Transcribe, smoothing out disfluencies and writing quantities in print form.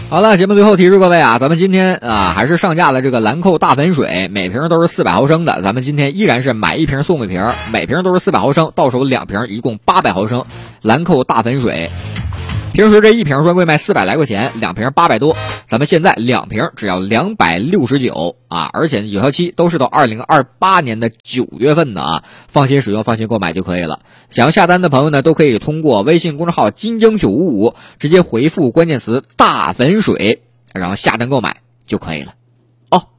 好了，节目最后提示各位啊，咱们今天还是上架了这个兰蔻大粉水，每瓶都是400毫升的，咱们今天依然是买1瓶送1瓶，每瓶都是400毫升，到手2瓶，一共800毫升兰蔻大粉水。平时这1瓶专柜卖400来块钱，2瓶800多，咱们现在2瓶只要269啊，而且有效期都是到2028年的9月份的啊，放心使用，放心购买就可以了。想要下单的朋友呢，都可以通过微信公众号金鹰955直接回复关键词大粉水，然后下单购买就可以了。